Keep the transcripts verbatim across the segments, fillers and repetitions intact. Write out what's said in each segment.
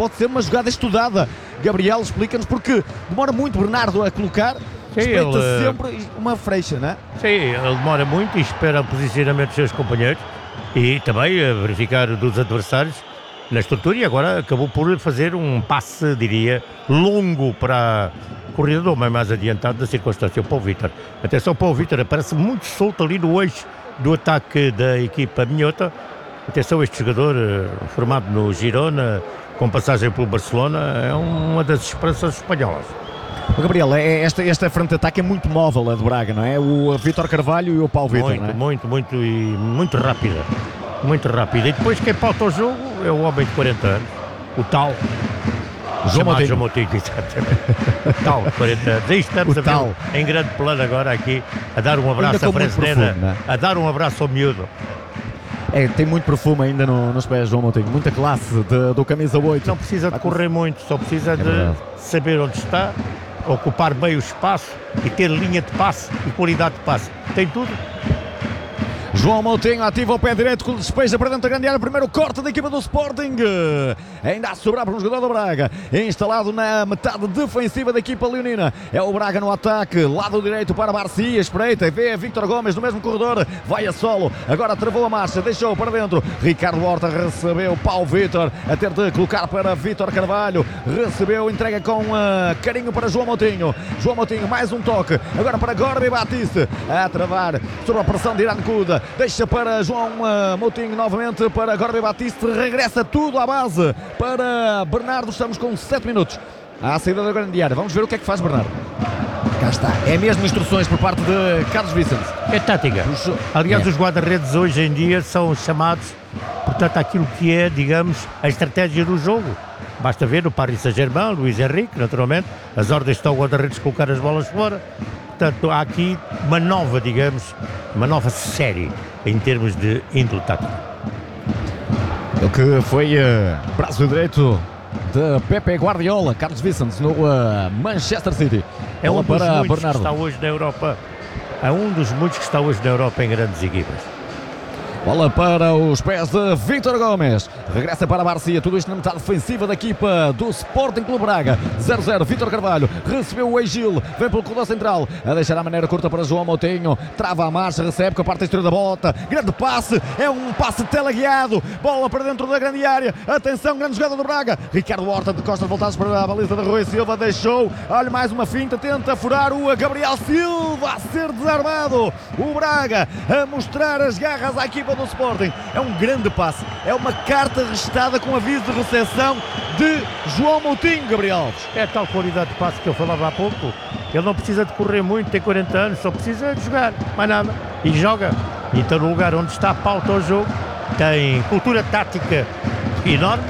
pode ser uma jogada estudada. Gabriel, explica-nos, porque demora muito Bernardo a colocar. Sim, Respeita ele, sempre uma freixa, não é? Sim, ele demora muito e espera o posicionamento dos seus companheiros e também a verificar dos adversários na estrutura, e agora acabou por fazer um passe, diria, longo para a corrida do homem mais adiantado da circunstância, o Paulo Vítor. Atenção, o Paulo Vítor aparece muito solto ali no eixo do ataque da equipa minhota. Atenção, este jogador formado no Girona, com passagem pelo Barcelona, é uma das esperanças espanholas. Gabriel, esta, esta frente de ataque é muito móvel, a de Braga, não é? O Vítor Carvalho e o Paulo Vítor, Muito, não é? muito, muito e muito rápida. Muito rápida. E depois quem pauta o jogo é o homem de quarenta anos, o tal João Moutinho. João Moutinho, exatamente. O tal, quarenta anos. Aí estamos O a ver tal. em grande plano agora aqui, a dar um abraço à Fresneda, profundo, a dar um abraço ao miúdo. É, tem muito perfume ainda no, nos pés, João Moutinho. Muita classe de, do camisa oito. Não precisa de correr muito, só precisa de verdade. saber onde está, ocupar bem o espaço e ter linha de passe e qualidade de passe. Tem tudo. João Moutinho ativa o pé direito, que despeja para dentro da grande área. Primeiro corte da equipa do Sporting. Ainda a sobrar para um jogador do Braga. Instalado na metade defensiva da equipa leonina. É o Braga no ataque. Lado direito para Barcia. Espreita. Vê Vítor Gomes no mesmo corredor. Vai a solo. Agora travou a marcha. Deixou para dentro. Ricardo Horta recebeu Paulo Vítor. A ter de colocar para Vítor Carvalho. Recebeu. Entrega com uh, carinho para João Moutinho. João Moutinho. Mais um toque. Agora para Gorbi Batiste. A travar sobre a pressão de Irán Kuda. Deixa para João uh, Moutinho novamente para Gorbi Batiste. Regressa tudo à base para Bernardo. Estamos com sete minutos à saída da grande área. Vamos ver o que é que faz Bernardo. Cá está. É mesmo instruções por parte de Carlos Vicente. É tática. Aliás, é. os guarda-redes hoje em dia são chamados, portanto, aquilo que é, digamos, a estratégia do jogo. Basta ver o Paris Saint-Germain, Luís Henrique, naturalmente, as ordens estão ao guarda-redes colocar as bolas fora. Portanto, há aqui uma nova, digamos, uma nova série em termos de índole tática. O que foi uh, braço direito de Pepe Guardiola, Carlos Vicente no uh, Manchester City. É um Bola dos para muitos Bernardo. que está hoje na Europa. É um dos muitos que está hoje na Europa em grandes equipas. Bola para os pés de Vítor Gomes. Regressa para a Barcia. Tudo isto na metade defensiva da equipa do Sporting Clube Braga. zero a zero. Vítor Carvalho recebeu o Egil. Vem pelo corredor central. A deixar a maneira curta para João Moutinho. Trava a marcha. Recebe com a parte exterior da bota. Grande passe. É um passe teleguiado. Bola para dentro da grande área. Atenção, grande jogada do Braga. Ricardo Horta de costas voltadas para a baliza de Rui Silva. Deixou. Olha, mais uma finta. Tenta furar o Gabriel Silva a ser desarmado. O Braga a mostrar as garras à equipa do Sporting. É um grande passe, é uma carta restada com aviso de recepção de João Moutinho, Gabriel Alves. É a tal qualidade de passe que eu falava há pouco. Ele não precisa de correr muito, tem quarenta anos, só precisa de jogar, mais nada. E joga. Então, no lugar onde está a pauta ao jogo, tem cultura tática enorme,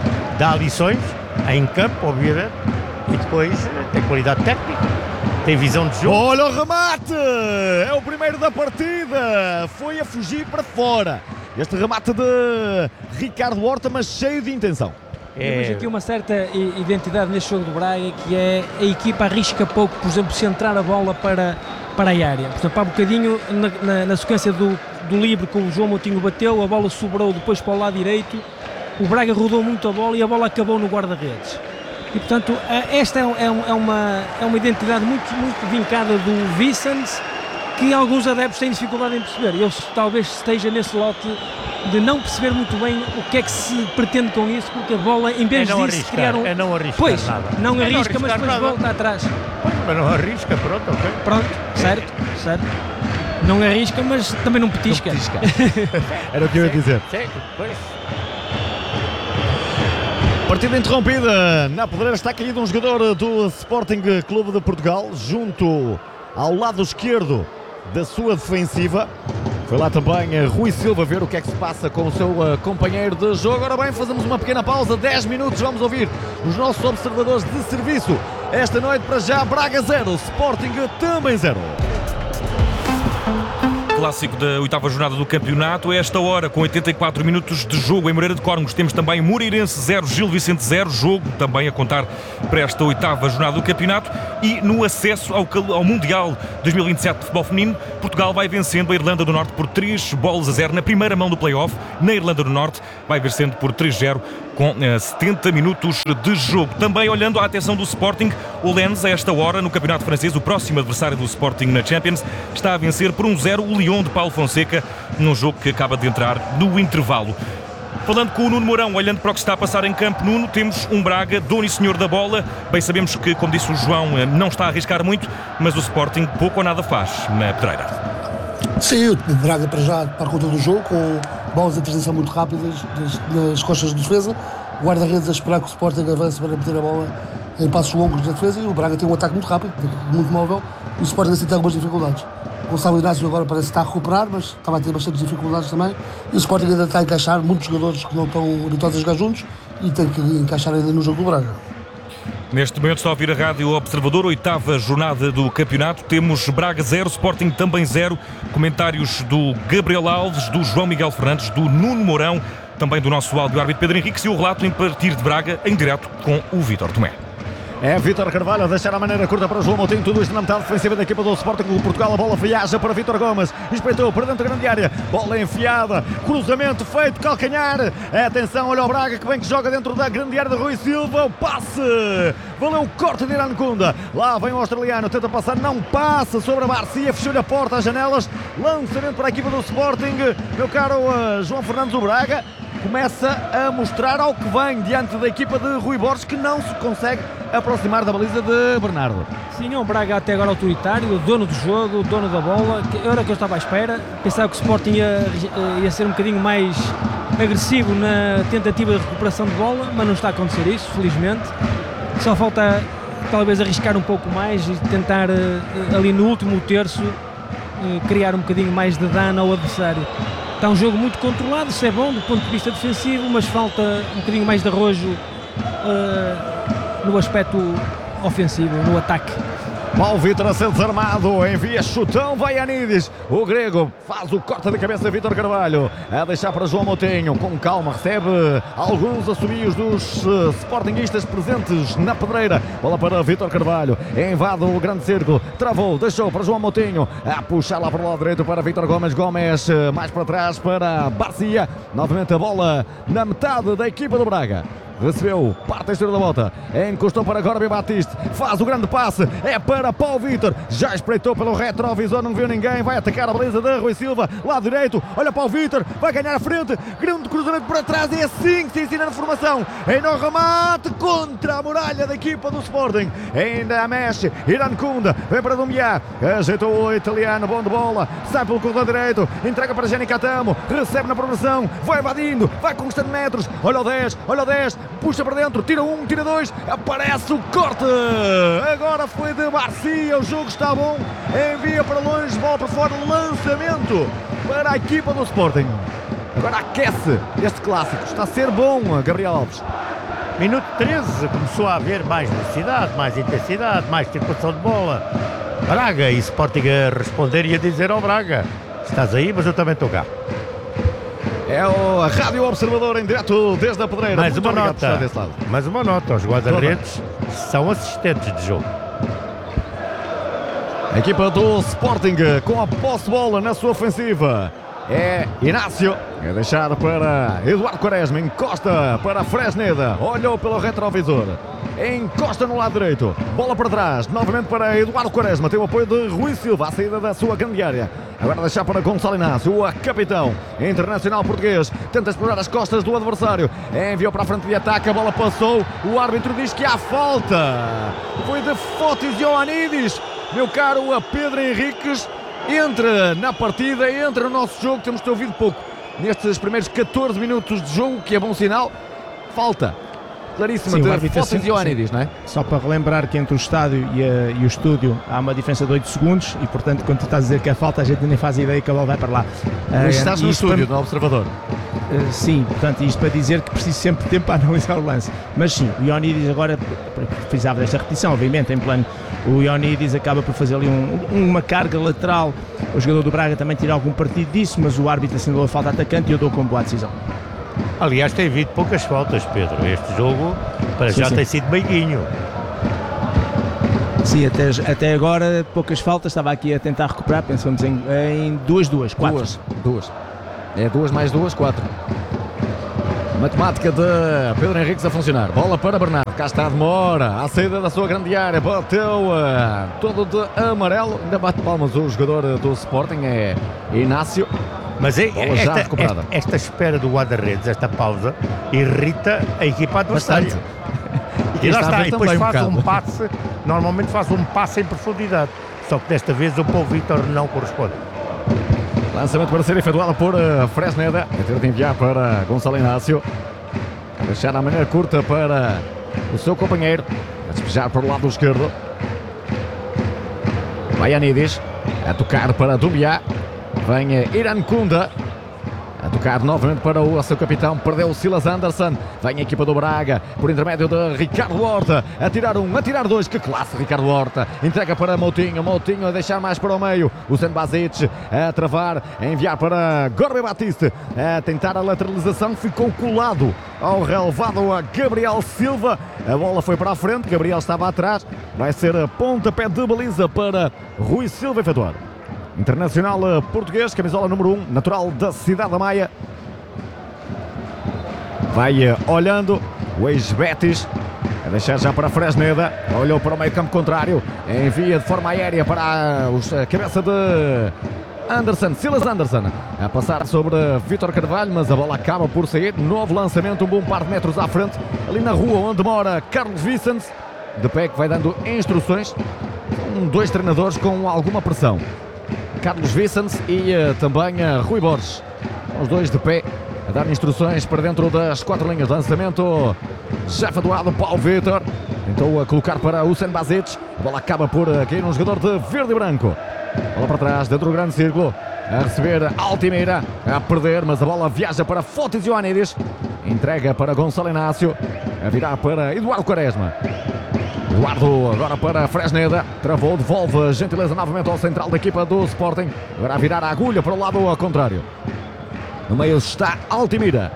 dá lições em campo, obviamente, e depois tem qualidade técnica. Tem visão de jogo. Olha o remate! É o primeiro da partida. Foi a fugir para fora. Este remate de Ricardo Horta, mas cheio de intenção. É... Temos aqui uma certa identidade neste jogo do Braga, que é a equipa arrisca pouco, por exemplo, centrar a bola para, para a área. Por exemplo, há um bocadinho na, na, na sequência do, do livre que o João Moutinho bateu, a bola sobrou depois para o lado direito, o Braga rodou muito a bola e a bola acabou no guarda-redes. E, portanto, esta é, é, é, uma, é uma identidade muito, muito vincada do Vicente, que alguns adeptos têm dificuldade em perceber. Eu talvez esteja nesse lote de não perceber muito bem o que é que se pretende com isso, porque a bola, em vez é disso, arriscar, criar um... É não arriscar pois, nada. não é arrisca, não mas depois nada. volta atrás. Pois, mas não arrisca, pronto, ok. Pronto, certo, certo. Não arrisca, mas também não petisca. Não petisca. Era o que eu ia dizer. Sim, pois. Partida interrompida. Na pedreira está caído um jogador do Sporting Clube de Portugal, junto ao lado esquerdo da sua defensiva. Foi lá também Rui Silva ver o que é que se passa com o seu uh, companheiro de jogo. Ora bem, fazemos uma pequena pausa, dez minutos, vamos ouvir os nossos observadores de serviço. Esta noite, para já, Braga zero, Sporting também zero. Clássico da oitava jornada do campeonato. A esta hora, com oitenta e quatro minutos de jogo em Moreira de Córregos, temos também Moreirense zero, Gil Vicente zero, jogo também a contar para esta oitava jornada do campeonato. E no acesso ao, ao Mundial dois mil e vinte e sete de futebol feminino, Portugal vai vencendo a Irlanda do Norte por três bolas a zero na primeira mão do play-off. Na Irlanda do Norte vai vencendo por três a zero com uh, setenta minutos de jogo. Também olhando à atenção do Sporting, o Lens, a esta hora, no Campeonato Francês, o próximo adversário do Sporting na Champions, está a vencer por um zero o Lyon de Paulo Fonseca, num jogo que acaba de entrar no intervalo. Falando com o Nuno Mourão, olhando para o que está a passar em campo, Nuno, temos um Braga, dono e senhor da bola. Bem, sabemos que, como disse o João, não está a arriscar muito, mas o Sporting pouco ou nada faz na pedreira. Sim, o Braga para já para a conta do jogo, com bolas de transição muito rápidas nas costas de defesa. O guarda-redes a esperar que o Sporting avance para meter a bola em passos longos na defesa, e o Braga tem um ataque muito rápido, muito móvel, e o Sporting assim tem algumas dificuldades. O Gonçalo Inácio agora parece estar a recuperar, mas estava a ter bastantes dificuldades também. E o Sporting ainda está a encaixar muitos jogadores que não estão habituados a jogar juntos e tem que encaixar ainda no jogo do Braga. Neste momento está a ouvir a Rádio Observador, oitava jornada do campeonato. Temos Braga zero, Sporting também zero. Comentários do Gabriel Alves, do João Miguel Fernandes, do Nuno Mourão, também do nosso áudio árbitro Pedro Henrique, e o relato em partir de Braga em direto com o Vítor Tomé. É Vítor Carvalho a deixar a maneira curta para João Moutinho, tudo isto na metade defensiva da equipa do Sporting de Portugal. A bola viaja para Vítor Gomes, espreitou para dentro da grande área, bola enfiada, cruzamento feito, calcanhar. Atenção, olha o Braga que vem, que joga dentro da grande área de Rui Silva. O passe, valeu o corte de Irancunda. Lá vem o australiano, tenta passar, não passa sobre a Barcia, fechou-lhe a porta, as janelas. Lançamento para a equipa do Sporting. Meu caro uh, João Fernandes, o Braga começa a mostrar ao que vem diante da equipa de Rui Borges, que não se consegue aproximar da baliza de Bernardo. Sim, é um Braga até agora autoritário, o dono do jogo, o dono da bola, que era o que eu estava à espera. Pensava que o Sporting ia, ia ser um bocadinho mais agressivo na tentativa de recuperação de bola, mas não está a acontecer isso, felizmente. Só falta talvez arriscar um pouco mais e tentar ali no último terço criar um bocadinho mais de dano ao adversário. Está um jogo muito controlado, isso é bom do ponto de vista defensivo, mas falta um bocadinho mais de arrojo uh, no aspecto ofensivo, no ataque. Paulo Vitor a ser desarmado, envia chutão, vai Anides, o grego faz o corte de cabeça de Vítor Carvalho, a deixar para João Moutinho, com calma, recebe alguns assobios dos uh, sportinguistas presentes na pedreira. Bola para Vítor Carvalho, invade o grande círculo, travou, deixou para João Moutinho, a puxar lá para o lado direito para Vítor Gomes, Gomes uh, mais para trás para Barcia, novamente a bola na metade da equipa do Braga. Recebeu, parte a esquerda da volta, encostou para Gorbi Batiste, faz o grande passe, é para Paulo Vitor, já espreitou pelo retrovisor, não viu ninguém, vai atacar a baliza de Rui Silva, lado direito, olha Paulo Vitor, vai ganhar a frente, grande cruzamento para trás, e é assim que se ensina na formação, em no remate contra a muralha da equipa do Sporting, ainda a mexe, Irancunda, vem para Dumbiá, ajeitou o italiano, bom de bola, sai pelo corredor direito, entrega para Jenny Catamo, recebe na progressão, vai invadindo, vai conquistando metros, olha o dez, olha o dez, puxa para dentro, tira um, tira dois, aparece o corte, agora foi de Barcia, o jogo está bom, envia para longe, bola para fora, lançamento para a equipa do Sporting. Agora aquece este clássico, está a ser bom, Gabriel Alves. Minuto treze, começou a haver mais velocidade, mais intensidade, mais circulação de bola. Braga e Sporting a responder e a dizer ao Braga: estás aí, mas eu também estou cá. É a Rádio Observador em direto desde a pedreira. Mais Muito uma nota, mais uma nota, os guarda-redes são assistentes de jogo. A equipa do Sporting com a posse de bola na sua ofensiva é Inácio, é deixado para Eduardo Quaresma, encosta para Fresneda, olhou pelo retrovisor, encosta no lado direito, bola para trás, novamente para Eduardo Quaresma, tem o apoio de Rui Silva, à saída da sua grande área, agora deixar para Gonçalo Inácio, o capitão internacional português, tenta explorar as costas do adversário, enviou para a frente de ataque, a bola passou, o árbitro diz que há falta, foi de Fotis Ioannidis, meu caro a Pedro Henriques. Entra na partida, entra no nosso jogo, temos de ter ouvido pouco nestes primeiros catorze minutos de jogo, que é bom sinal. Falta claríssima de Fotis Ioannidis, não é? Só para relembrar que entre o estádio e, a, e o estúdio há uma diferença de oito segundos e, portanto, quando tu estás a dizer que é falta, a gente nem faz ideia que a bola vai para lá. Mas uh, estás no estúdio, para... no Observador. Uh, sim, portanto, isto para dizer que preciso sempre de tempo para analisar o lance. Mas sim, o Ioannidis agora precisava desta repetição, obviamente, em plano. O Ioannidis acaba por fazer ali um, uma carga lateral. O jogador do Braga também tira algum partido disso, mas o árbitro assinalou a falta atacante e eu dou como boa decisão. Aliás, tem havido poucas faltas, Pedro. Este jogo para sim, já sim. tem sido meiguinho. Sim, até, até agora poucas faltas. Estava aqui a tentar recuperar. Pensamos em, em duas, duas, quatro. Duas, duas. É duas mais duas, quatro. matemática de Pedro Henriques a funcionar. Bola para Bernardo. Cá está a demora. À saída da sua grande área. Bateu uh, todo de amarelo. Ainda bate palmas o jogador do Sporting. É Inácio. Mas é, Bola já esta, recuperada. esta, esta espera do guarda-redes, esta pausa, irrita a equipa adversária. Bastante. E lá está, e depois um faz um, bocado. passe, normalmente faz um passe em profundidade. Só que desta vez o Paulo Vítor não corresponde. Lançamento para ser efetuado por uh, Fresneda. A ter de enviar para Gonçalo Inácio. A deixar a maneira curta para o seu companheiro. A despejar para o lado esquerdo. Vai Anidis. A tocar para Dumbiá. Vem Iran Kunda. A tocar novamente para o seu capitão. Perdeu o Silas Anderson. Vem a equipa do Braga. Por intermédio de Ricardo Horta. A tirar um, a tirar dois. Que classe, Ricardo Horta. Entrega para Moutinho. Moutinho a deixar mais para o meio. O Sen Basic a travar. A enviar para Gorbe Batiste. A tentar a lateralização. Ficou colado ao relevado a Gabriel Silva. A bola foi para a frente. Gabriel estava atrás. Vai ser a pontapé de baliza para Rui Silva efetuar. Internacional português, camisola número um, natural da Cidade da Maia. Vai olhando o ex-Betis, a deixar já para Fresneda, olhou para o meio campo contrário, envia de forma aérea para a cabeça de Anderson, Silas Anderson, a passar sobre Vítor Carvalho, mas a bola acaba por sair. Novo lançamento, um bom par de metros à frente, ali na rua onde mora Carlos Vicens, de pé que vai dando instruções. Um, dois treinadores com alguma pressão. Carlos Vicens e uh, também uh, Rui Borges. Os dois de pé a dar instruções para dentro das quatro linhas. Lançamento já efetuado. Paulo Vítor tentou uh, colocar para o Sen Basic. A bola acaba por uh, cair um jogador de verde e branco. Bola para trás, dentro do grande círculo. A receber Altimira, a perder, mas a bola viaja para Fotis Ioannidis. Entrega para Gonçalo Inácio. A virar para Eduardo Quaresma. Eduardo agora para Fresneda, travou, devolve a gentileza novamente ao central da equipa do Sporting, agora a virar a agulha para o lado ao contrário. No meio está Altimira.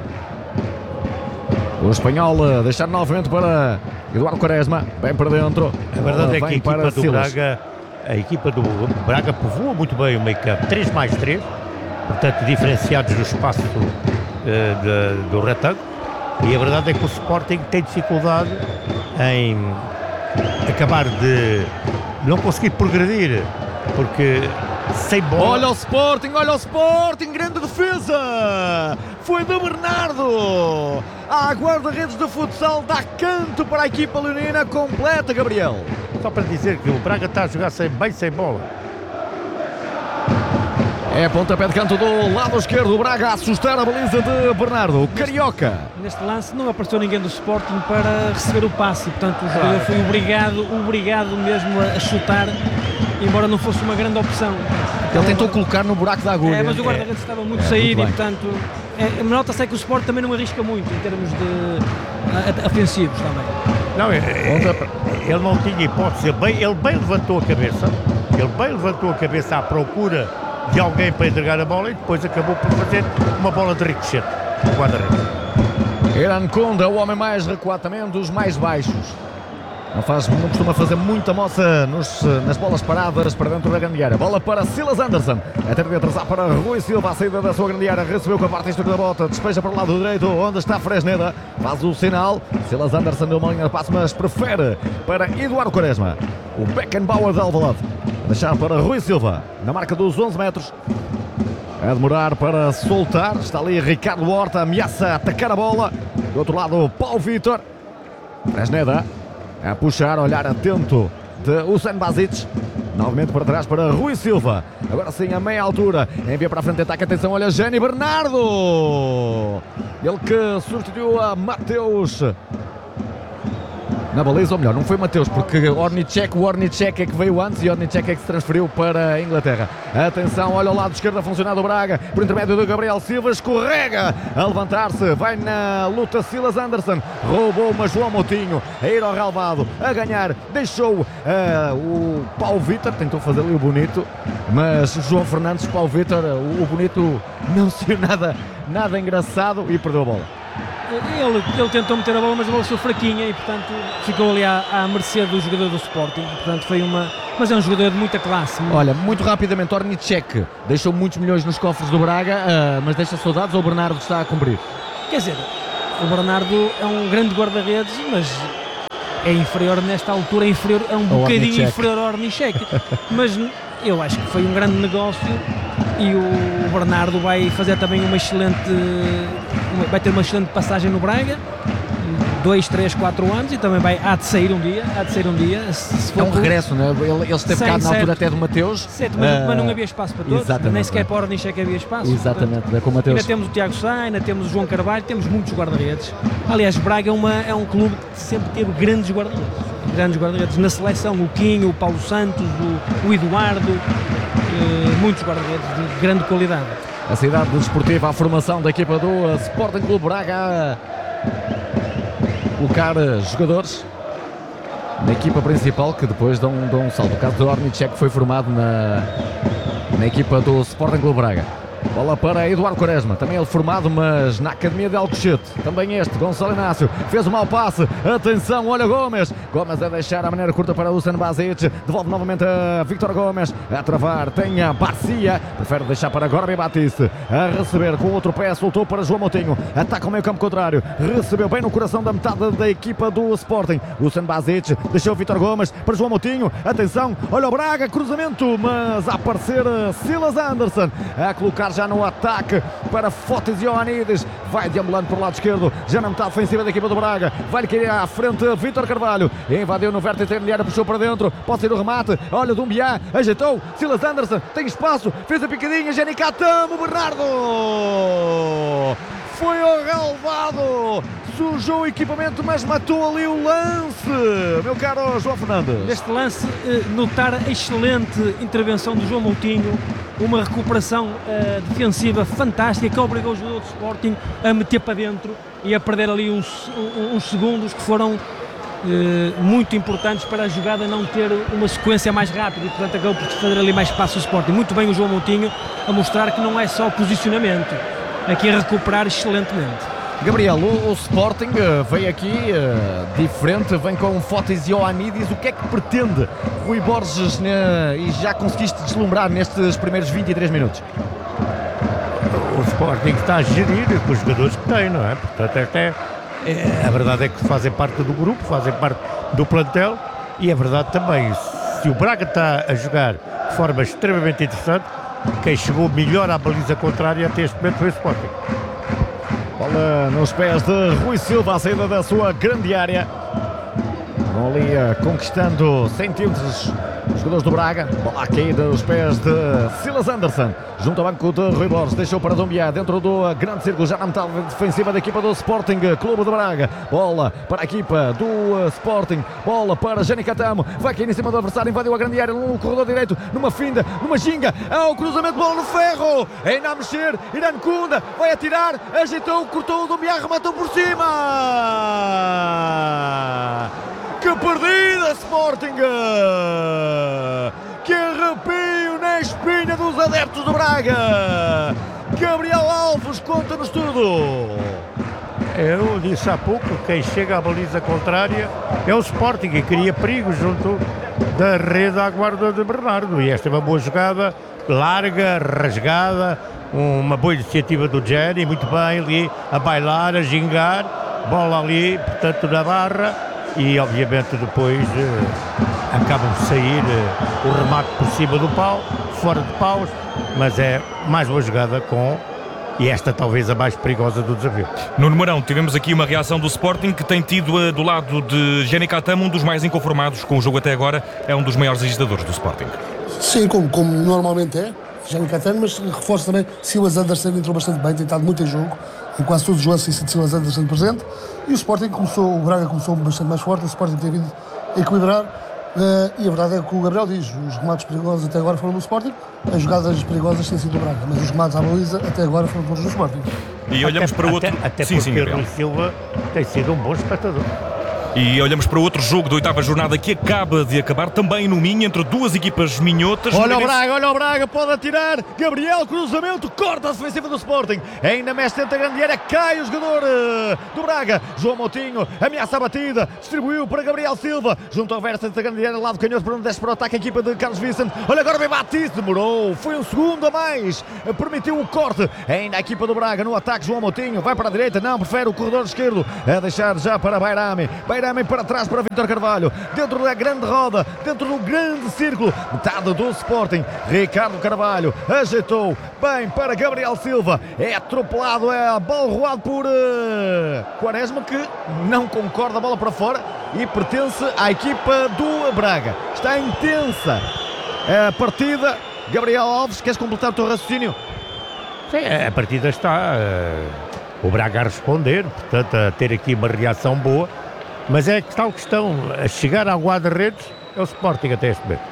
O espanhol a deixar novamente para Eduardo Quaresma, bem para dentro. A verdade é que a equipa do Silas. Braga, a equipa do Braga povoa muito bem o meio campo, três mais três, portanto diferenciados no espaço uh, de, do retângulo, e a verdade é que o Sporting tem dificuldade em acabar de não conseguir progredir, porque sem bola... Olha o Sporting, olha o Sporting, grande defesa! Foi do Bernardo! A guarda-redes de futsal dá canto para a equipa leonina completa, Gabriel. Só para dizer que o Braga está a jogar sem, bem sem bola. É pontapé de canto do lado esquerdo, o Braga a assustar a baliza de Bernardo, o Carioca. Neste lance não apareceu ninguém do Sporting para receber o passe, portanto o jogador foi obrigado, obrigado mesmo a chutar, embora não fosse uma grande opção. Ele tentou colocar no buraco da agulha. É, mas o guarda-redes estava muito É, saído muito e portanto, é, nota-se é que o Sporting também não arrisca muito em termos de a, a, ofensivos também. Não, ele não tinha hipótese, ele bem, ele bem levantou a cabeça, ele bem levantou a cabeça à procura de alguém para entregar a bola e depois acabou por fazer uma bola de ricochete. Iran Kunda, o homem mais recuado também, um dos mais baixos. Não, faz, não costuma fazer muita moça nos, nas bolas paradas para dentro da grande área. Bola para Silas Anderson. A ter de atrasar para Rui Silva. A saída da sua grande área. Recebeu com a parte exterior da bota. Despeja para o lado direito, onde está Fresneda. Faz o sinal. Silas Anderson deu uma linha de passo, mas prefere para Eduardo Quaresma. O Beckenbauer de Alvalade. Deixar para Rui Silva. Na marca dos onze metros. A demorar para soltar. Está ali Ricardo Horta. Ameaça atacar a bola. Do outro lado, Paulo Vítor. Fresneda. A puxar, olhar atento de Usain Basic. Novamente para trás para Rui Silva. Agora sim a meia altura. Envia para a frente, ataque, atenção, olha Jenny Bernardo. Ele que substituiu a Mateus na baliza, ou melhor, não foi Mateus, porque Ornicek, o Ornicek é que veio antes e Ornicek é que se transferiu para a Inglaterra. Atenção, olha o lado esquerdo a funcionar do Braga, por intermédio do Gabriel Silva, escorrega a levantar-se, vai na luta Silas Anderson, roubou uma João Moutinho, a ir ao relvado, a ganhar, deixou uh, o Paulo Vítor, tentou fazer ali o bonito, mas João Fernandes, Paulo Vítor, o, o bonito não saiu nada, nada engraçado e perdeu a bola. Ele, ele tentou meter a bola, mas a bola saiu fraquinha e, portanto, ficou ali à, à mercê do jogador do Sporting. Portanto, foi uma... Mas é um jogador de muita classe. Olha, muito rapidamente, Ornicek deixou muitos milhões nos cofres do Braga, uh, mas deixa saudades ou o Bernardo está a cumprir? Quer dizer, o Bernardo é um grande guarda-redes, mas é inferior nesta altura, é, inferior, é um bocadinho Ornicek. inferior ao Ornicek. Mas eu acho que foi um grande negócio e o Bernardo vai fazer também uma excelente, uma, vai ter uma excelente passagem no Braga, dois, três, quatro anos, e também vai, há de sair um dia, há de sair um dia. Se, se for É um por- regresso, né? Ele, ele esteve Sim, cá na altura certo. até do Mateus. Certo, mas, Ah, mas não havia espaço para todos, exatamente, nem sequer é. para o Ornicek havia espaço. Exatamente, Portanto, é com o Mateus. ainda temos o Tiago Sá, ainda temos o João Carvalho, temos muitos guarda-redes. Aliás, Braga é, uma, é um clube que sempre teve grandes guarda-redes. Grandes guarda-redes na seleção, o Quinho, o Paulo Santos, o, o Eduardo, eh, muitos guarda-redes de grande qualidade. A cidade desportiva, a formação da equipa do Sporting Clube Braga a colocar jogadores na equipa principal que depois dão, dão um salto. O caso do Ornicek foi formado na, na equipa do Sporting Clube Braga. Bola para Eduardo Quaresma, também ele formado, mas na Academia de Alcochete. Também este, Gonçalo Inácio, fez um mau passe. Atenção, olha Gomes. Gomes a deixar a maneira curta para o Luciano Bazic. Devolve novamente a Vítor Gomes. A travar, tem a Barcia. Prefere deixar para Gorbi Batiste. A receber com outro pé, soltou para João Moutinho. Ataca o meio campo contrário. Recebeu bem no coração da metade da equipa do Sporting. Luciano Bazic deixou Vítor Gomes para João Moutinho. Atenção, olha o Braga, cruzamento. Mas a aparecer Silas Anderson. A colocar já no ataque para Fotis Ioannidis, vai deambulando para o lado esquerdo, já na metade ofensiva da equipa do Braga, vai-lhe cair à frente Vítor Carvalho, invadiu no vértice intermediário, puxou para dentro, pode ser o remate, olha Dumbiá, ajeitou, Silas Anderson, tem espaço, fez a picadinha, Jenny Catamo, Bernardo! Foi ao relevado, sujou o equipamento, mas matou ali o lance, meu caro João Fernandes. Neste lance, eh, notar a excelente intervenção do João Moutinho, uma recuperação eh, defensiva fantástica que obrigou o jogador do Sporting a meter para dentro e a perder ali uns, um- uns segundos que foram eh, muito importantes para a jogada não ter uma sequência mais rápida e, portanto, acabou por fazer ali mais espaço ao Sporting. Muito bem o João Moutinho a mostrar que não é só posicionamento, aqui a recuperar excelentemente. Gabriel, o, o Sporting eh, veio aqui eh, diferente, vem com Fotis Ioannidis. O que é que pretende Rui Borges, né, e já conseguiste deslumbrar nestes primeiros vinte e três minutos? O Sporting está a gerir com os jogadores que tem, não é? Portanto, até, é, a verdade é que fazem parte do grupo, fazem parte do plantel, e a verdade também, se o Braga está a jogar de forma extremamente interessante, quem chegou melhor à baliza contrária até este momento foi o Sporting. Bola nos pés de Rui Silva, a saída da sua grande área. Vão ali eh, conquistando centímetros os jogadores do Braga. Bola a cair nos pés de Silas Anderson. Junto ao banco de Rui Borges, deixou para Dumbiá dentro do eh, grande círculo, já na metade defensiva da equipa do Sporting Clube de Braga. Bola para a equipa do eh, Sporting. Bola para Jenny Catamo. Vai cair em cima do adversário, invadiu a grande área no corredor direito, numa finda, numa ginga. Ao cruzamento, bola no ferro. Ainda a mexer, Irã Kunda vai atirar, agitou, cortou o Dumbiá, rematou por cima. Que perdida, Sporting! Que arrepio na espinha dos adeptos do Braga! Gabriel Alves, conta-nos tudo! Eu disse há pouco, quem chega à baliza contrária é o Sporting e cria perigo junto da rede à guarda de Bernardo. E esta é uma boa jogada, larga, rasgada, uma boa iniciativa do Jenny, muito bem ali, a bailar, a gingar, bola ali, portanto na barra, e obviamente depois eh, acabam de sair eh, o remate por cima do pau, fora de paus, mas é mais uma jogada com... E esta talvez a mais perigosa do desafio. Nuno Marão, tivemos aqui uma reação do Sporting que tem tido uh, do lado de Jenny Catamo um dos mais inconformados com o jogo até agora, é um dos maiores agitadores do Sporting. Sim, como, como normalmente é, já no Catano, mas reforço também, Silas Anderson entrou bastante bem, tem estado muito em jogo, em quase todos os jogos tem sido Silas Anderson presente, e o Sporting começou, o Braga começou bastante mais forte, o Sporting tem vindo a equilibrar, uh, e a verdade é que o Gabriel diz, os remates perigosos até agora foram do Sporting, as jogadas perigosas têm sido do Braga, mas os remates à baliza até agora foram todos do Sporting. E olhamos até, para o outro... Até, até sim, porque sim, o Rui Silva tem sido um bom espectador. E olhamos para outro jogo da oitava jornada que acaba de acabar, também no Minho, entre duas equipas minhotas. Olha o Braga, olha o Braga, pode atirar. Gabriel, cruzamento, corta a defensiva do Sporting. Ainda mexe dentro da grande área, cai o jogador uh, do Braga. João Moutinho, ameaça a batida, distribuiu para Gabriel Silva. Junto ao verso da grande área, lado canhoto, para onde desce para o ataque a equipa de Carlos Vicente. Olha agora bem Batiste, demorou, foi um segundo a mais. Permitiu o corte. Ainda a equipa do Braga no ataque, João Moutinho, vai para a direita, não, prefere o corredor esquerdo. A deixar já para Bairami. Bairami para trás para Vítor Carvalho, dentro da grande roda, dentro do grande círculo, metade do Sporting. Ricardo Carvalho ajeitou bem para Gabriel Silva, é atropelado, é a bola roado por uh, Quaresma, que não concorda, a bola para fora e pertence à equipa do Braga. Está intensa a partida. Gabriel Alves, queres completar o teu raciocínio? Sim, a partida está uh, o Braga a responder, portanto a ter aqui uma reação boa. Mas é que tal questão, a chegar ao guarda-redes é o Sporting até este momento.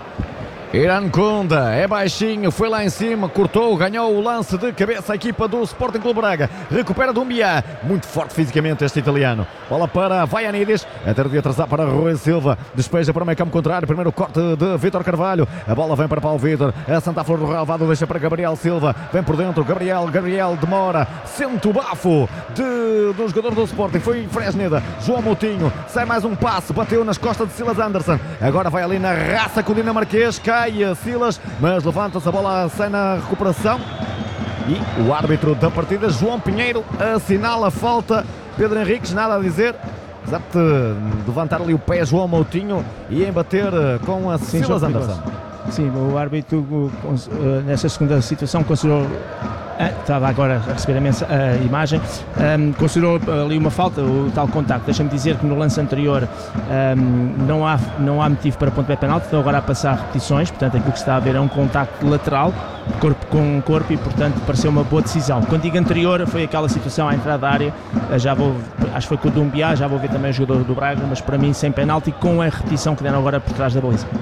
Irankunda é baixinho, foi lá em cima, cortou, ganhou o lance de cabeça a equipa do Sporting Clube Braga. Recupera Doumbia, muito forte fisicamente este italiano. Bola para Vaianidis, até de atrasar para Rui Silva, despeja para o meio campo contrário, primeiro corte de Vítor Carvalho. A bola vem para Paulo Vítor, a Santa Flor do Relvado deixa para Gabriel Silva, vem por dentro, Gabriel, Gabriel demora, sente o bafo de, do jogador do Sporting, foi Fresneda. João Moutinho, sai mais um passe, bateu nas costas de Silas Anderson, agora vai ali na raça com o dinamarquês, cai a Silas, mas levanta-se, a bola sai na recuperação e o árbitro da partida, João Pinheiro, assinala a falta. Pedro Henriques, nada a dizer, apesar de levantar ali o pé João Moutinho e embater com a Sim, Silas Anderson. Sim, o árbitro nessa segunda situação considerou, estava agora a receber a, mensa, a imagem, um, considerou ali uma falta, o tal contacto. Deixa-me dizer que no lance anterior um, não, há, não há motivo para pontapé penalti, estou agora a passar repetições, portanto aquilo que se está a ver é um contacto lateral, corpo com corpo, e portanto pareceu uma boa decisão. Quando digo anterior, foi aquela situação à entrada da área, já vou, acho que foi com o Doumbia, já vou ver também o jogador do Braga, mas para mim sem penalti, com a repetição que deram agora por trás da baliza.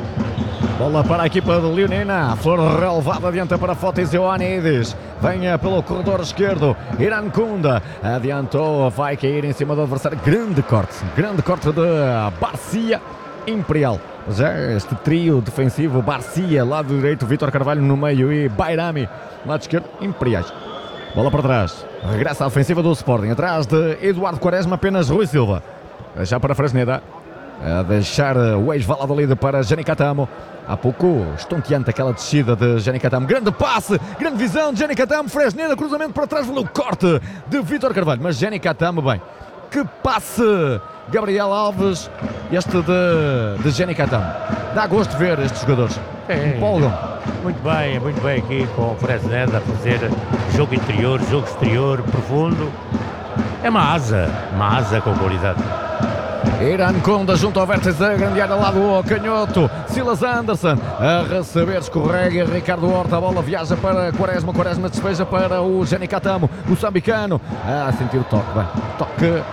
Bola para a equipa de Leonina, Flor relevada, adianta para Fotis Ioannidis, venha pelo corredor esquerdo, Irankunda adiantou, vai cair em cima do adversário, grande corte, grande corte de Barcia Imperial. Já este trio defensivo, Barcia, lado direito, Vítor Carvalho no meio e Bairami, lado esquerdo, Imperiais. Bola para trás, regressa à ofensiva do Sporting, atrás de Eduardo Quaresma, apenas Rui Silva, já para Fresneda, a deixar o ex-valado líder para Jani Catamo. Há pouco estonteante aquela descida de Jani Catamo, grande passe, grande visão de Jani Catamo, Fresneda, cruzamento para trás, valeu o corte de Vítor Carvalho, mas Jani Catamo, bem, que passe, Gabriel Alves, este de, de Jani Catamo, dá gosto de ver estes jogadores, é, empolgam. Muito bem, muito bem aqui com o Fresneda a fazer jogo interior, jogo exterior, profundo, é uma asa, uma asa com qualidade. Irankunda junto ao vértice da grande área, lado ao canhoto, Silas Anderson a receber, escorrega Ricardo Horta, a bola viaja para Quaresma, Quaresma despeja para o Jani Catamo, o Sambicano, a sentir o toque, bem, toque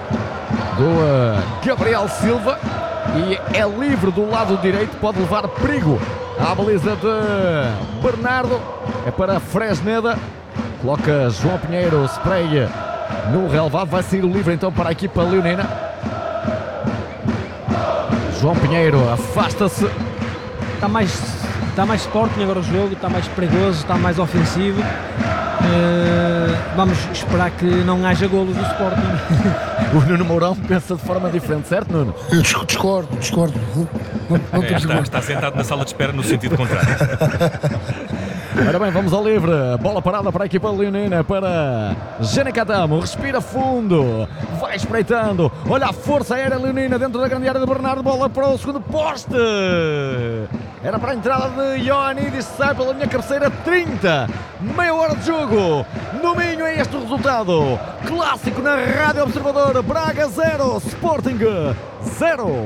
do uh, Gabriel Silva, e é livre do lado direito, pode levar perigo à baliza de Bernardo, é para Fresneda, coloca João Pinheiro, spray no relevado, vai sair livre então para a equipa leonina. João Pinheiro afasta-se. Está mais, está mais Sporting agora o jogo, está mais perigoso, está mais ofensivo. Uh, vamos esperar que não haja golos do Sporting. O Nuno Mourão pensa de forma diferente, certo, Nuno? Eu discordo, discordo. Não, não É, está, está sentado na sala de espera no sentido contrário. Ora bem, vamos ao livre. Bola parada para a equipa leonina, para Jani Catamo. Respira fundo, vai espreitando. Olha a força aérea leonina dentro da grande área de Bernardo. Bola para o segundo poste. Era para a entrada de Ioannidis, sai pela linha cabeceira. Trinta, meia hora de jogo. No Minho é este o resultado. Clássico na Rádio Observador. Braga zero, Sporting zero.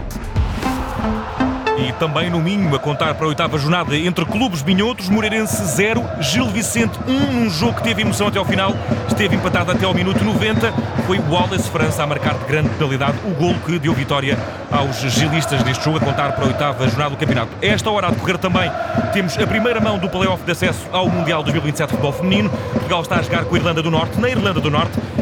E também no Minho, a contar para a oitava jornada entre clubes minhotos, Moreirense zero, Gil Vicente um, num jogo que teve emoção até ao final, esteve empatado até ao minuto noventa, foi Wallace França a marcar de grande penalidade o golo que deu vitória aos gilistas neste jogo, a contar para a oitava jornada do campeonato. A esta hora a decorrer também temos a primeira mão do play-off de acesso ao Mundial dois mil e vinte e sete de Futebol Feminino. Portugal está a jogar com a Irlanda do Norte, na Irlanda do Norte.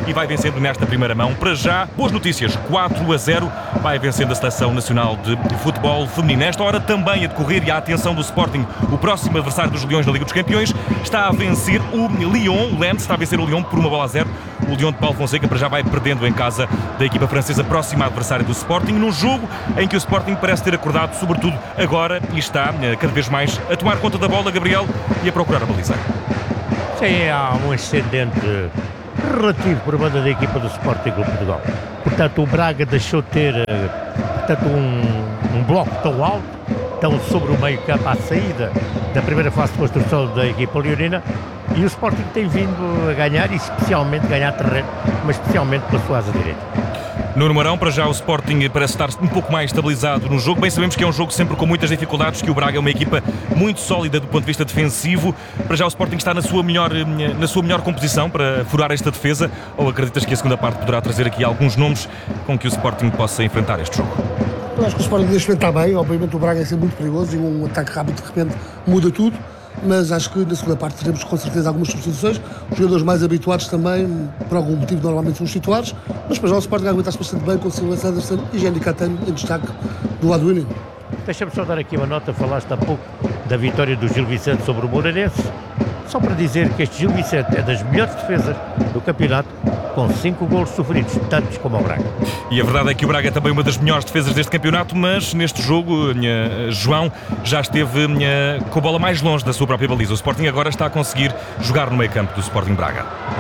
e vai vencendo nesta primeira mão. Para já, boas notícias, quatro a zero, vai vencendo a Seleção Nacional de Futebol Feminino. Nesta hora também a decorrer e a atenção do Sporting, o próximo adversário dos Leões na Liga dos Campeões, está a vencer o Lyon, o Lens está a vencer o Lyon por uma bola a zero. O Lyon de Paulo Fonseca para já vai perdendo em casa da equipa francesa, próxima adversária do Sporting, num jogo em que o Sporting parece ter acordado, sobretudo agora, e está cada vez mais a tomar conta da bola, Gabriel, e a procurar a baliza. Sim, há um ascendente relativo por banda da equipa do Sporting Clube de Portugal. Portanto, o Braga deixou de ter portanto, um, um bloco tão alto, tão sobre o meio campo à saída da primeira fase de construção da equipa leonina, e o Sporting tem vindo a ganhar, e especialmente ganhar terreno, mas especialmente pela sua asa direita. Nuno Marão, para já o Sporting parece estar um pouco mais estabilizado no jogo. Bem sabemos que é um jogo sempre com muitas dificuldades, que o Braga é uma equipa muito sólida do ponto de vista defensivo. Para já o Sporting está na sua melhor, na sua melhor composição para furar esta defesa, ou acreditas que a segunda parte poderá trazer aqui alguns nomes com que o Sporting possa enfrentar este jogo? Eu acho que o Sporting neste momento está bem. Obviamente o Braga é sempre muito perigoso e um ataque rápido de repente muda tudo, mas acho que na segunda parte teremos com certeza algumas substituições. Os jogadores mais habituados também, por algum motivo, normalmente são os titulares, mas para já o Sporting aguenta-se bastante bem com o Silva Sanderson e Jenny Catano em destaque do lado do União. Deixa-me só dar aqui uma nota. Falaste há pouco da vitória do Gil Vicente sobre o Moreirense. Só para dizer que este Gil Vicente é das melhores defesas do campeonato, com cinco golos sofridos, tantos como o Braga. E a verdade é que o Braga é também uma das melhores defesas deste campeonato, mas neste jogo, minha, João já esteve minha, com a bola mais longe da sua própria baliza. O Sporting agora está a conseguir jogar no meio campo do Sporting Braga.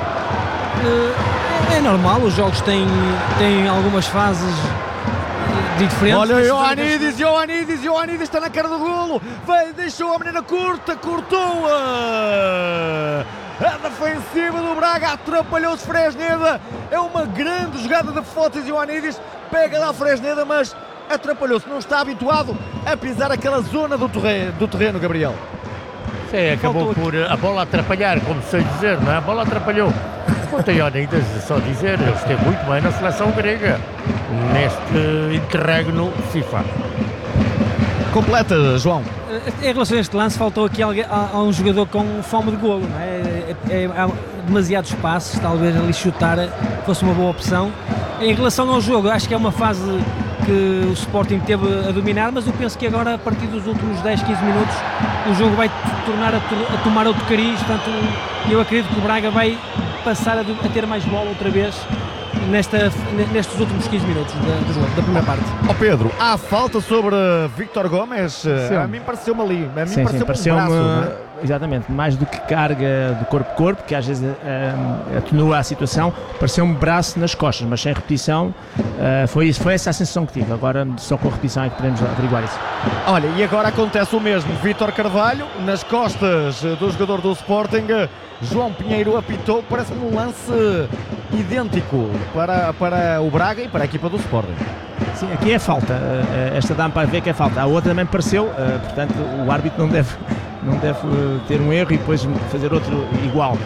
É normal, os jogos têm, têm algumas fases diferentes. Olha, Ioannidis, Ioannidis, Ioannidis está na cara do golo, vai, deixou a menina curta, cortou-a. A defensiva do Braga atrapalhou-se Fresneda. É uma grande jogada de Fotis. Ioannidis pega lá Fresneda, mas atrapalhou-se. Não está habituado a pisar aquela zona do terreno, do terreno Gabriel. Sim, acabou por a bola atrapalhar, como sei dizer, não é? A bola atrapalhou. Quanto a Ioannidis, só dizer, ele esteve muito bem na seleção grega, neste interregno FIFA. Completa, João. Em relação a este lance, faltou aqui alguém, a, a um jogador com fome de golo, não é? É, é, há demasiados passos, talvez ali chutar fosse uma boa opção. Em relação ao jogo, acho que é uma fase que o Sporting teve a dominar, mas eu penso que agora, a partir dos últimos dez, quinze minutos, o jogo vai tornar a, a tomar outro cariz. Portanto, eu acredito que o Braga vai passar a, a ter mais bola outra vez Nesta, nestes últimos quinze minutos da, do jogo, da primeira parte. Ó oh Pedro, há falta sobre Víctor Gomes? Sim. A mim pareceu-me ali, a mim sim, pareceu-me sim, um pareceu braço, exatamente, mais do que carga do corpo-corpo, que às vezes um, atenua a situação, pareceu-me braço nas costas, mas sem repetição. Uh, foi, foi essa a sensação que tive. Agora só com a repetição é que podemos averiguar isso. Olha, e agora acontece o mesmo. Vítor Carvalho nas costas do jogador do Sporting. João Pinheiro apitou, parece-me um lance idêntico para, para o Braga e para a equipa do Sporting. Sim, aqui é falta. Esta dá-me para ver que é falta. A outra também pareceu, portanto o árbitro não deve, não deve ter um erro e depois fazer outro igual.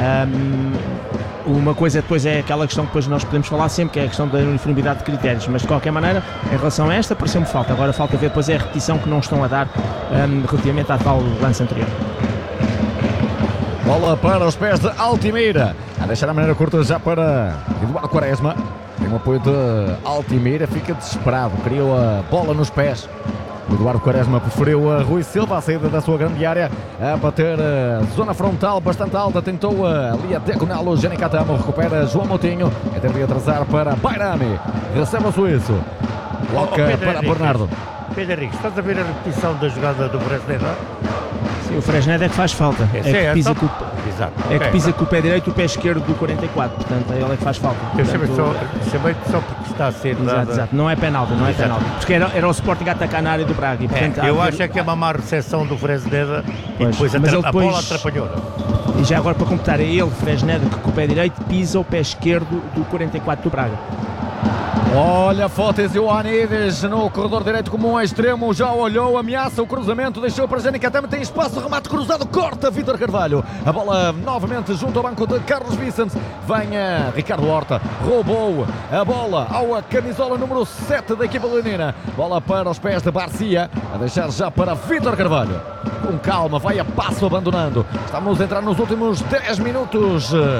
Uma coisa depois é aquela questão que depois nós podemos falar sempre, que é a questão da uniformidade de critérios, mas de qualquer maneira, em relação a esta, pareceu-me falta. Agora falta ver depois é a repetição que não estão a dar relativamente à tal lance anterior. Bola para os pés de Altimeira, a deixar a maneira curta já para Eduardo Quaresma. Tem um apoio de Altimeira, fica desesperado, criou a bola nos pés. O Eduardo Quaresma preferiu a Rui Silva, a saída da sua grande área, a bater a zona frontal bastante alta, tentou ali a diagonal. Jenny Catamo recupera João Moutinho, é tempo de atrasar para Bairami, recebe o suíço, coloca oh, para Henrique. Bernardo. Pedro Henrique, estás a ver a repetição da jogada do Fresneda? Sim, o Fresneda é que faz falta, é, é, que pisa, é, com, Exato. é okay. que pisa com o pé direito e o pé esquerdo do quarenta e quatro, portanto é ele que faz falta. Eu portanto, chamei só, chamei só porque está a ser exato, dada... exato, não é penalti, não é exato. penalti, porque era, era o Sporting a atacar na área do Braga. E, portanto, é, eu haver... acho é que é uma má recepção do Fresneda e pois, depois, a, depois... a bola atrapalhou. E já agora para completar, é ele, Fresneda, que com o pé direito pisa o pé esquerdo do quarenta e quatro do Braga. Olha, Fotis Ioannidis no corredor direito como um extremo, já olhou, ameaça o cruzamento, deixou para Jenny Catamo, tem espaço, remate cruzado, corta Vítor Carvalho. A bola novamente junto ao banco de Carlos Vicente, vem a Ricardo Horta, roubou a bola ao camisola número sete da equipa leonina. Bola para os pés de Barcia, a deixar já para Vítor Carvalho. Com calma, vai a passo abandonando. Estamos a entrar nos últimos dez minutos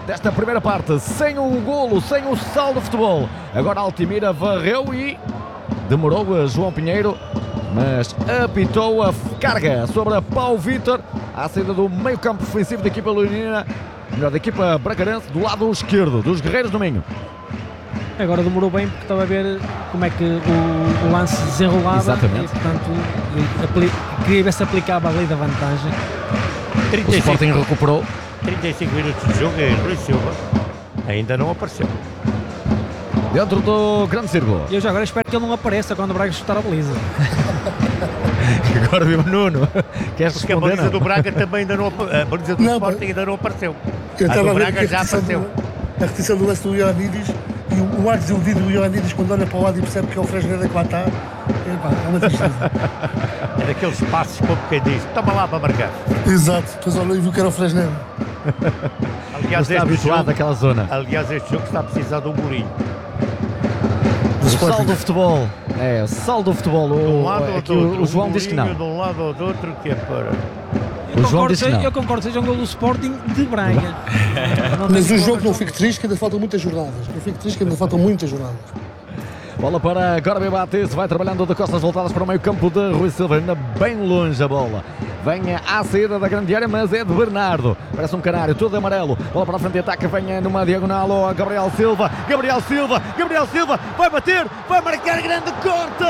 desta primeira parte, sem o golo, sem o saldo de futebol. Agora Altimira varreu e demorou a João Pinheiro, mas apitou a carga sobre a Paulo Vítor à saída do meio campo ofensivo da equipa leonina, melhor, da equipa bracarense, do lado esquerdo, dos Guerreiros do Minho. Agora demorou bem porque estava a ver como é que o, o lance desenrolava. Exatamente. E, portanto, apli- queria ver se aplicava a lei da vantagem. O Sporting recuperou. trinta e cinco minutos de jogo e Rui Silva ainda não apareceu. Dentro do grande círculo. E eu já agora espero que ele não apareça quando o Braga chutar a baliza. Agora viu o Nuno. Queres Porque a responder? baliza Não? do Braga também ainda não apareceu. A baliza do Não, Sporting ainda não apareceu. Eu A estava do a ver Braga aqui já a repetição apareceu. do, a repetição do lance do Ioannidis e o, o ar desiludido do Ioannidis quando olha para o lado e percebe que é o Fresneda que lá está. Epá, é uma tristeza. É daqueles passos como quem diz, toma lá para marcar. Exato, depois olhou e viu que era o Fresneda. Não Aliás, está este habituado jogo, àquela zona. aliás, este jogo está a precisar de um golinho. Do O Sporting. saldo do futebol. É, o saldo do futebol. De um O, lado ou aqui do o, outro. o João um diz que não. golinho De um lado ou do outro que é para... O Eu João concordo, disse que não. eu concordo, seja um gol do Sporting de Braga. Não Mas tenho o jogo não problema. fique triste, que ainda faltam muitas jornadas. Não fique triste, que ainda faltam muitas jornadas. Bola para Gorbe Batista, vai trabalhando de costas voltadas para o meio campo de Rui Silva, ainda bem longe a bola. Venha à saída da grande área, mas é de Bernardo. Parece um canário, todo amarelo. Bola para a frente de ataque, venha numa diagonal ao Gabriel Silva. Gabriel Silva, Gabriel Silva, vai bater, vai marcar grande corte!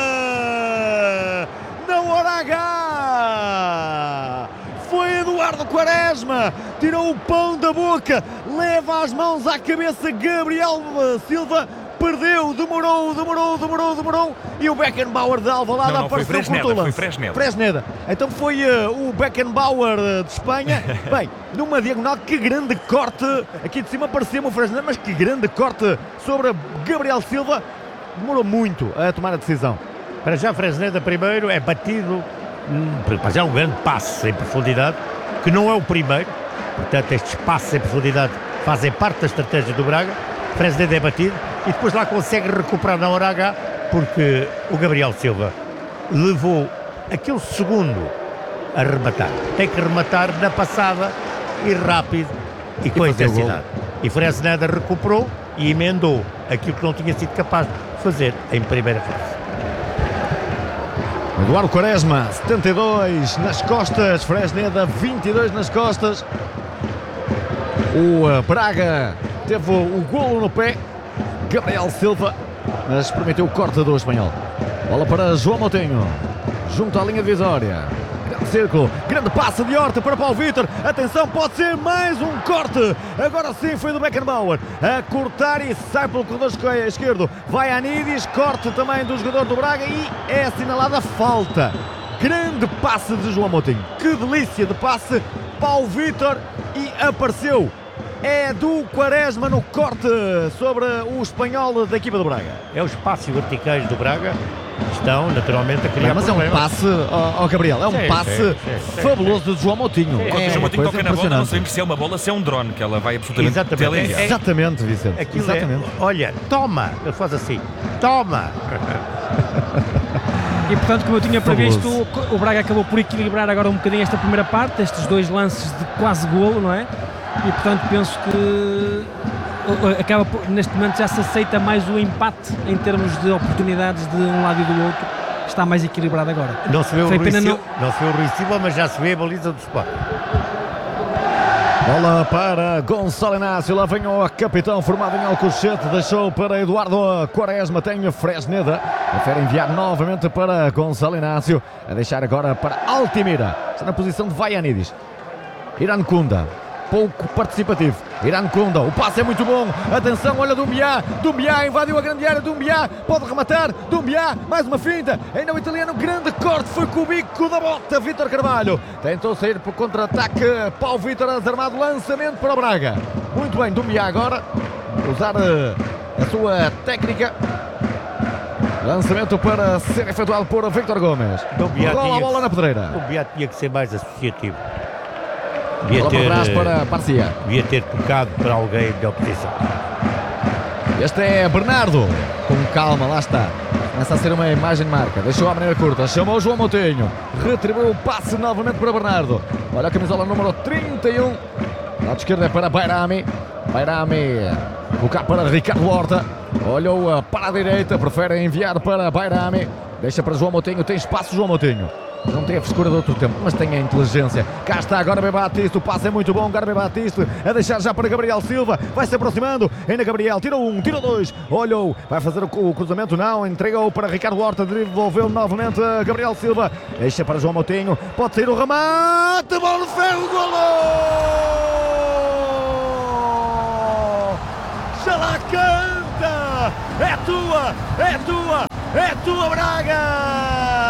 Na hora H! Foi Eduardo Quaresma, tirou o pão da boca, leva as mãos à cabeça Gabriel Silva. Perdeu, demorou, demorou, demorou, demorou e o Beckenbauer de Alvalade Não, não, foi apareceu Fresneda, com o foi lance. Fresneda. Fresneda. Então foi uh, o Beckenbauer uh, de Espanha. Bem, numa diagonal, que grande corte. Aqui de cima parecia-me o Fresneda, mas que grande corte sobre Gabriel Silva. Demorou muito a tomar a decisão. Para já Fresneda primeiro é batido, hum, para já um grande passe em profundidade, que não é o primeiro, portanto estes passos em profundidade fazem parte da estratégia do Braga. Fresneda é batido e depois lá consegue recuperar na hora H, porque o Gabriel Silva levou aquele segundo a rematar. Tem que rematar na passada e rápido e com fazer o intensidade. E Fresneda recuperou e emendou aquilo que não tinha sido capaz de fazer em primeira fase. Eduardo Quaresma, setenta e dois nas costas, Fresneda, vinte e dois nas costas. O uh, Braga teve o golo no pé, Gabriel Silva, mas permitiu o corte do espanhol. Bola para João Moutinho, junto à linha divisória. Grande círculo, grande passe de Horta para Paulo Vítor. Atenção, pode ser mais um corte. Agora sim foi do Beckenbauer a cortar e sai pelo corredor esquerdo. Vai a Nidis, corte também do jogador do Braga e é assinalada falta. Grande passe de João Moutinho. Que delícia de passe. Paulo Vítor e apareceu. É do Quaresma no corte sobre o espanhol da equipa do Braga. É os passos verticais do Braga estão naturalmente a criar Mas problemas. é um passe, ó ó, Gabriel, é um Sim, passe sim, sim, sim, fabuloso de João Moutinho. Quando É o João uma Moutinho coisa toca na bola, não impressionante. sabemos se é uma bola, se é um drone, que ela vai absolutamente Exatamente. teleguiar. É- Exatamente, Vicente. Aquilo Exatamente. é, olha, toma, ele faz assim, toma. E portanto, como eu tinha Fabuloso. previsto, o o Braga acabou por equilibrar agora um bocadinho esta primeira parte, estes dois lances de quase golo, não é? E portanto penso que uh, acaba por, neste momento já se aceita mais o empate em termos de oportunidades de um lado e do outro. Está mais equilibrado agora. Não se vê o Foi Rui pena Silva, não se vê o Rui Silva, mas já se vê a baliza do Sport. Bola para Gonçalo Inácio, lá vem o capitão formado em Alcochete, deixou para Eduardo Quaresma, tem Fresneda, prefere enviar novamente para Gonçalo Inácio, a deixar agora para Altimira, está na posição de Vaianidis. Iran Kunda, pouco participativo, Iran Kunda, o passe é muito bom, atenção, olha Dumbiá, Dumbiá invadiu a grande área, Dumbiá pode rematar, Dumbiá, mais uma finta, ainda o italiano, grande corte, foi com o bico da bota, Vítor Carvalho, tentou sair por contra-ataque, Paulo Vítor desarmado, lançamento para o Braga, muito bem, Dumbiá agora, usar uh, a sua técnica, lançamento para ser efetuado por Vítor Gomes, Dumbiá rola a tinha bola que- na pedreira, O Beato tinha que ser mais associativo. Devia bola para ter, trás eh, para Parcia. devia ter tocado para alguém da oposição. Este é Bernardo, com calma, lá está. Começa a ser uma imagem de marca. Deixou a maneira curta, chamou João Moutinho. Retribuiu o passe novamente para Bernardo. Olha a camisola número trinta e um Lado esquerdo é para Bairami. Bairami. Colocar para Ricardo Horta. Olhou para a direita. Prefere enviar para Bairami. Deixa para João Moutinho. Tem espaço, João Moutinho. Não tem a frescura de outro tempo, mas tem a inteligência. Cá está agora Garbi Batista, o passe é muito bom. Garbi Batista a deixar já para Gabriel Silva. Vai se aproximando, ainda Gabriel, tira um, tira dois. Olhou, vai fazer o, o cruzamento, não. Entregou para Ricardo Horta, devolveu novamente a Gabriel Silva. Deixa para João Moutinho, pode sair o remate. Bola de ferro, golo! Já lá canta! É tua, é tua, é tua Braga!